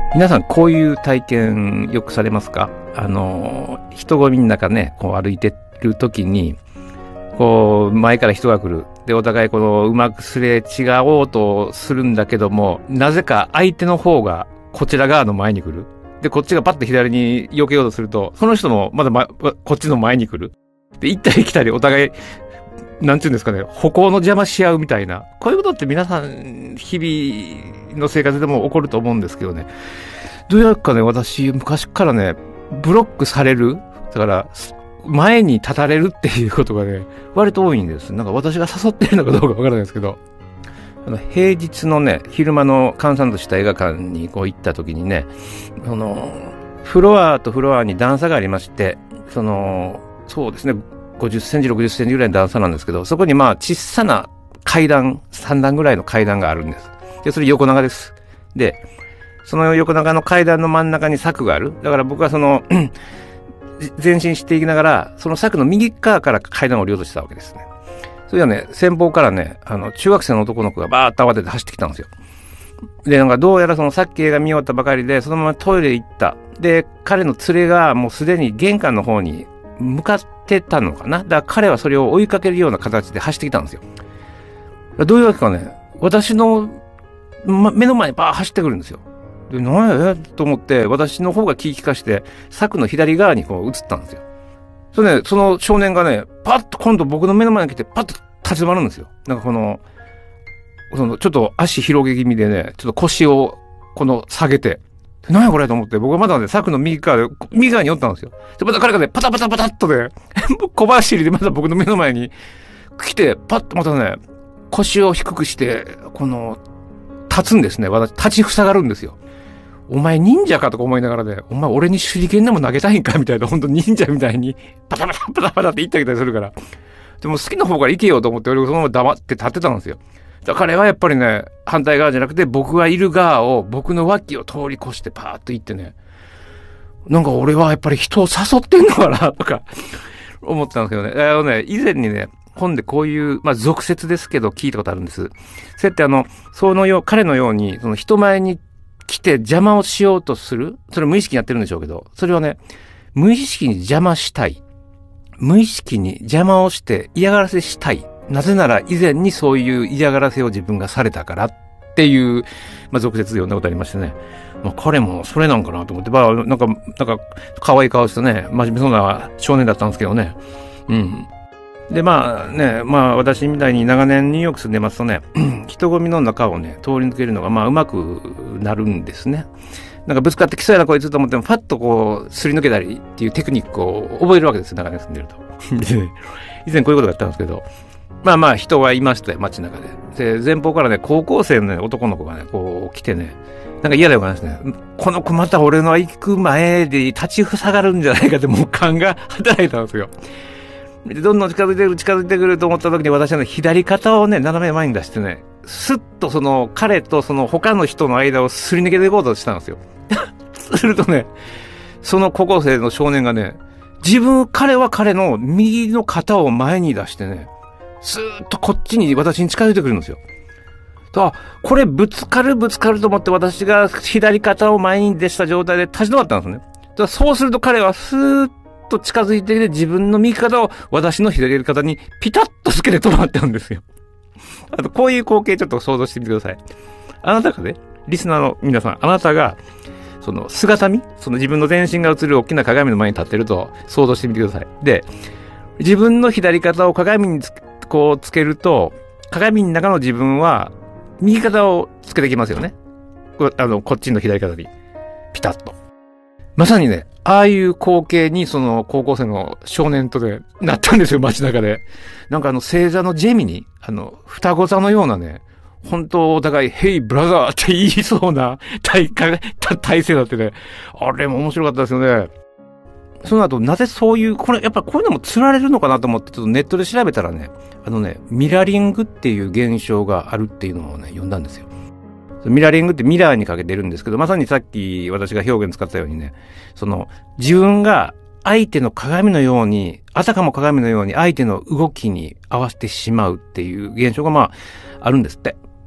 皆さんこういう体験よくされますか？人混みの中ね、こう歩いてる時に、こう前から人が来る。で、お互いこのうまくすれ違おうとするんだけども、なぜか相手の方がこちら側の前に来る。で、こっちがパッと左に避けようとすると、その人もまだこっちの前に来る。で、行ったり来たりお互い、なんていうんですかね、歩行の邪魔し合うみたいな。こういうことって皆さん、日々の生活でも起こると思うんですけどね。どうやらかね、私、昔からね、ブロックされる。だから、前に立たれるっていうことがね、割と多いんです。なんか私が誘ってるのかどうかわからないですけど、平日のね、昼間の閑散とした映画館にこう行った時にね、フロアとフロアに段差がありまして、そうですね、50センチ、60センチぐらいの段差なんですけど、そこにまあ小さな階段、3段ぐらいの階段があるんです。で、それ横長です。で、その横長の階段の真ん中に柵がある。だから僕は前進していきながら、その柵の右側から階段を降りようとしたわけですね。それではね、先方からね、中学生の男の子がバーッと慌てて走ってきたんですよ。で、なんかどうやらさっき映画見終わったばかりで、そのままトイレ行った。で、彼の連れがもうすでに玄関の方に向かってたのかな。だから彼はそれを追いかけるような形で走ってきたんですよ。どういうわけかね、私の、目の前にバーッ走ってくるんですよ。で、何やと思って、私の方が気利かして、柵の左側にこう移ったんですよ。それね、その少年がね、パッと今度僕の目の前に来て、パッと立ち止まるんですよ。なんかちょっと足広げ気味でね、ちょっと腰を下げて、何やこれと思って、僕はまだね、柵の右側に寄ったんですよ。で、また彼がね、パタパタパタっとね、小走りでまた僕の目の前に来て、パッとまたね、腰を低くして、立つんですね。私、立ちふさがるんですよ。お前忍者かとか思いながらね、お前俺に手裏剣でも投げたいんかみたいな、ほんと忍者みたいに、パタパタパタパタって言ってあげたりするから。でも好きな方から行けようと思って、俺がそのまま黙って立ってたんですよ。だから彼はやっぱりね、反対側じゃなくて、僕がいる側を、僕の脇を通り越してパーッと行ってね、なんか俺はやっぱり人を誘ってんのかなとか、思ったんですけどね。以前にね、本でこういう、まあ、俗説ですけど聞いたことあるんです。そうやって彼のように、人前に来て邪魔をしようとする。それ無意識にやってるんでしょうけど、それはね、無意識に邪魔したい。無意識に邪魔をして嫌がらせしたい。なぜなら以前にそういう嫌がらせを自分がされたからっていう、まあ、俗説で読んだことありましてね。まあ、彼もそれなんかなと思って、まあ、なんか、可愛い顔してね、真面目そうな少年だったんですけどね。うん。で、まあね、まあ私みたいに長年ニューヨーク住んでますとね、人混みの中をね、通り抜けるのがまあうまくなるんですね。なんかぶつかってきそうやなこいつと思っても、パッとこう、すり抜けたりっていうテクニックを覚えるわけですよ、長年住んでると。で、以前こういうことがあったんですけど、まあまあ人はいましたよ、街中で。で、前方からね、高校生の、ね、男の子がね、こう来てね、なんか嫌だよかですね。この子また俺の行く前で立ちふさがるんじゃないかってもう勘が働いたんですよ。で、どんどん近づいてくると思った時に私はね、左肩をね、斜め前に出してね、スッと彼と他の人の間をすり抜けていこうとしたんですよ。するとね、その高校生の少年がね、彼は彼の右の肩を前に出してね、スーッとこっちに私に近づいてくるんですよ。これぶつかると思って私が左肩を前に出した状態で立ち止まったんですね。そうすると彼はスーッと近づいてきて自分の右肩を私の左肩にピタッとつけて止まってるんですよ。あとこういう光景ちょっと想像してみてください。あなたがね、リスナーの皆さん、あなたが姿見、自分の全身が映る大きな鏡の前に立ってると想像してみてください。で、自分の左肩を鏡にこうつけると、鏡の中の自分は右肩をつけてきますよね。こっちの左肩にピタッと。まさにね、ああいう光景に高校生の少年とでなったんですよ、街中で。なんか星座のジェミニ、双子座のようなね、本当お互い、ヘイブラザーって言いそうな体勢だってね、あれも面白かったですよね。その後、なぜそういう、やっぱりこういうのも釣られるのかなと思って、ちょっとネットで調べたらね、ミラリングっていう現象があるっていうのをね、読んだんですよ。ミラリングってミラーにかけてるんですけど、まさにさっき私が表現使ったようにね、自分が相手の鏡のように、あたかも鏡のように相手の動きに合わせてしまうっていう現象がまあ、あるんですって。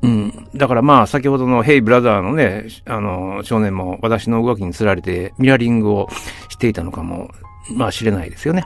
うん。だからまあ、先ほどのヘイブラザーのね、少年も私の動きにつられてミラーリングをしていたのかも、まあ知れないですよね。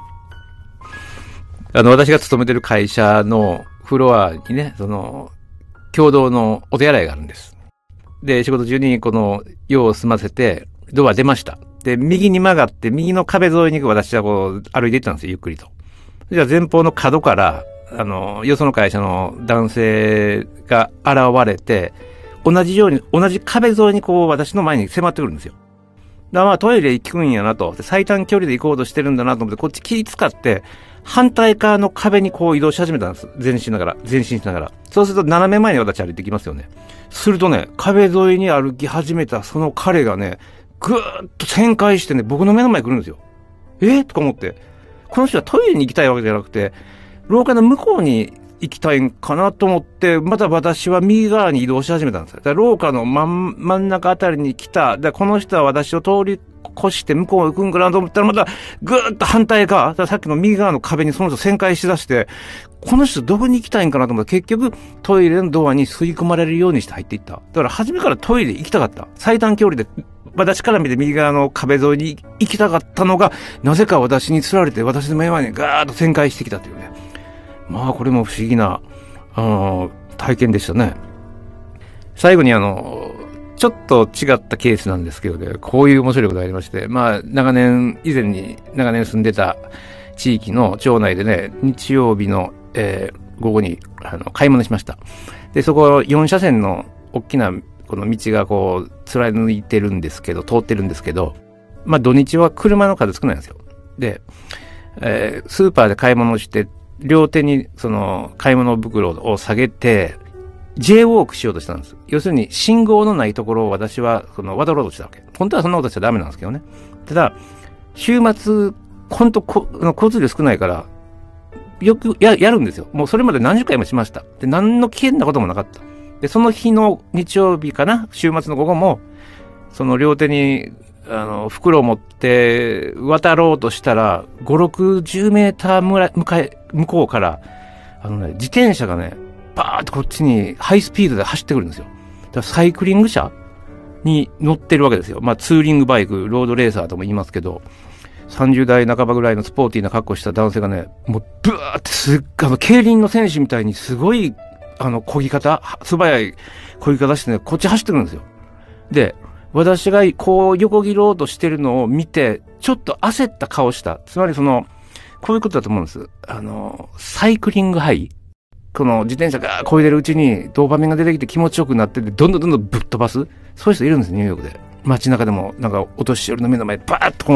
私が勤めてる会社のフロアにね、共同のお手洗いがあるんです。で、仕事中にこの用を済ませて、ドア出ました。で、右に曲がって、右の壁沿いに私はこう、歩いていったんですよ、ゆっくりと。じゃあ前方の角から、よその会社の男性が現れて、同じように、同じ壁沿いにこう、私の前に迫ってくるんですよ。だからまあトイレ行くんやなと、最短距離で行こうとしてるんだなと思って、こっち気使って、反対側の壁にこう移動し始めたんです。前進しながら。そうすると斜め前に私歩いてきますよね。するとね、壁沿いに歩き始めたその彼がね、ぐーっと旋回してね、僕の目の前に来るんですよ。とか思って。この人はトイレに行きたいわけじゃなくて、廊下の向こうに行きたいんかなと思って、また私は右側に移動し始めたんですよ。だから廊下の真ん中あたりに来た。この人は私を通り越して向こう行くんかなと思ったら、またぐーっと反対側、さっきの右側の壁にその人旋回しだして、この人どこに行きたいんかなと思ったら、結局トイレのドアに吸い込まれるようにして入っていった。だから初めからトイレ行きたかった。最短距離で、私から見て右側の壁沿いに行きたかったのが、なぜか私に釣られて、私の目の前にガーッと旋回してきたというね。まあこれも不思議な、体験でしたね。最後にちょっと違ったケースなんですけどね、こういう面白いことがありまして、まあ長年住んでた地域の町内でね、日曜日の、午後に買い物しました。で、そこ4車線の大きなこの道がこう貫いてるんですけど、通ってるんですけど、まあ土日は車の数少ないんですよ。で、スーパーで買い物して、両手にその買い物袋を下げて、J ウォークしようとしたんです。要するに信号のないところを私は渡ろうとしたわけ。本当はそんなことしちゃダメなんですけどね。ただ、週末、本当交通量少ないから、よくやるんですよ。もうそれまで何十回もしました。で、何の危険なこともなかった。で、その日の日曜日かな、週末の午後も、その両手に、袋を持って渡ろうとしたら、5、60メーター向こうから、自転車がね、バーってこっちにハイスピードで走ってくるんですよ。だからサイクリング車に乗ってるわけですよ。まあツーリングバイク、ロードレーサーとも言いますけど、30代半ばぐらいのスポーティーな格好した男性がね、もうブワーって競輪の選手みたいにすごい、漕ぎ方、素早い漕ぎ方してね、こっち走ってくるんですよ。で、私がこう横切ろうとしてるのを見て、ちょっと焦った顔した。つまりこういうことだと思うんです。サイクリングハイ。この自転車が漕いでるうちにドーパミンが出てきて気持ちよくなってて、どんどんぶっ飛ばす。そういう人いるんです、ニューヨークで。街中でも、なんか、お年寄りの目の前でバーッと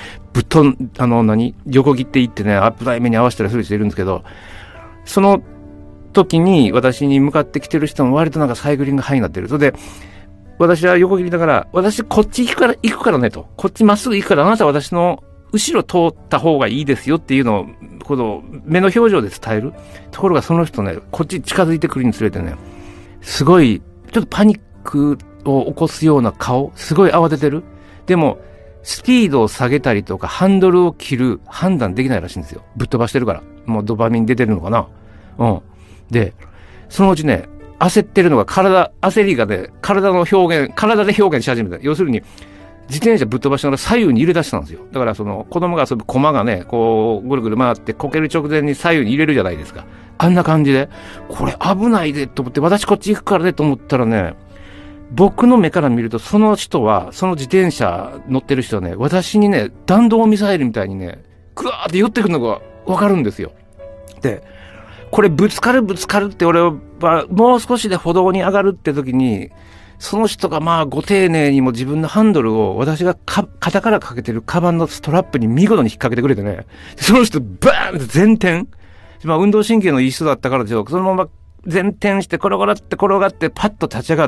横切っていってね、危ない目に合わせたりする人いるんですけど、その時に私に向かってきてる人も割となんかサイクリングハイになってる。それで、私は横切りながら、私こっち行くからねと。こっちまっすぐ行くから、あなたは私の後ろ通った方がいいですよっていうのを、この目の表情で伝える。ところがその人ね、こっち近づいてくるにつれてね、すごい、ちょっとパニックを起こすような顔、すごい慌ててる。でも、スピードを下げたりとか、ハンドルを切る判断できないらしいんですよ。ぶっ飛ばしてるから。もうドパミン出てるのかな。うん。で、そのうちね、焦ってるのが焦りがね、体で表現し始めた。要するに、自転車ぶっ飛ばしながら左右に入れ出したんですよ。だから子供が遊ぶ駒がね、こう、ぐるぐる回ってこける直前に左右に入れるじゃないですか。あんな感じで、これ危ないでと思って、私こっち行くからねと思ったらね、僕の目から見るとその人は、その自転車乗ってる人はね、私にね、弾道ミサイルみたいにね、ぐわーって寄ってくるのがわかるんですよ。で、これぶつかるって俺はもう少しで歩道に上がるって時に、その人がまあご丁寧にも自分のハンドルを私が肩からかけてるカバンのストラップに見事に引っ掛けてくれてね、その人バーンって前転。まあ運動神経のいい人だったからでしょう。そのまま前転して転がってパッと立ち上がった。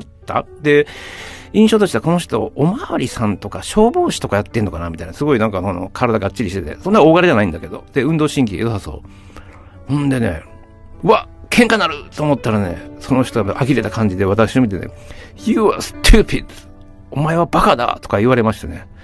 で、印象としてはこの人おまわりさんとか消防士とかやってんのかなみたいな。すごいなんか体がっちりしてて、そんな大柄じゃないんだけど。で、運動神経良さそう。ほんでね、喧嘩なると思ったらね、その人が呆れた感じで私を見てね、You are stupid! お前はバカだとか言われましてね。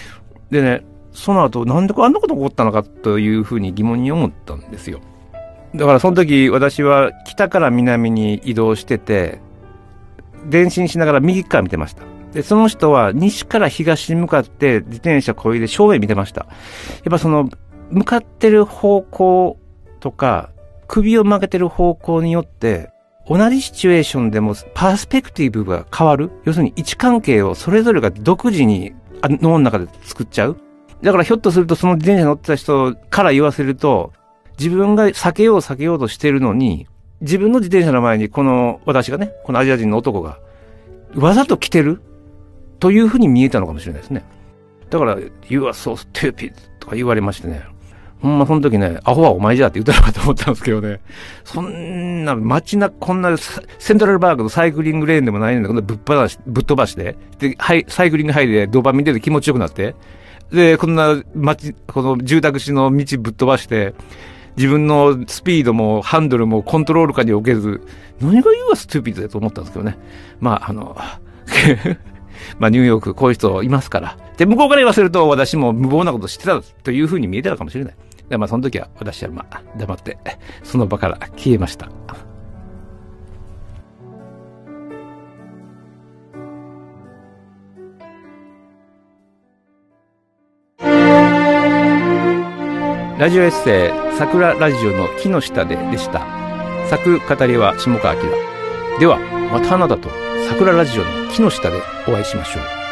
でね、その後なんであんなこと起こったのかというふうに疑問に思ったんですよ。 だからその時私は北から南に移動してて、前進しながら右側見てました。で、その人は西から東に向かって自転車こいで正面見てました。やっぱその、向かってる方向とか、首を曲げてる方向によって、同じシチュエーションでもパースペクティブが変わる。要するに位置関係をそれぞれが独自に脳の中で作っちゃう。だからひょっとするとその自転車乗ってた人から言わせると、自分が避けようとしてるのに、自分の自転車の前にこの私がね、このアジア人の男がわざと来てるというふうに見えたのかもしれないですね。だから、You are so stupid とか言われましてね。ほんまその時ね、アホはお前じゃって言ったのかと思ったんですけどね。そんな街中、こんなセントラルパークのサイクリングレーンでもないんだけど、ぶっ飛ばして、で、サイクリングハイでドーパミン出て気持ちよくなって、で、こんなこの住宅地の道ぶっ飛ばして、自分のスピードもハンドルもコントロール下に置けず、何が言うはストゥーピッドだと思ったんですけどね。まあ、まあ、ニューヨークこういう人いますから。で、向こうから言わせると私も無謀なことしてたというふうに見えたのかもしれない。で、まあ、その時は私はまあ、黙って、その場から消えました。ラジオエッセイ、桜ラジオの木の下ででした。作語りは下川明。では、またあなたと桜ラジオの木の下でお会いしましょう。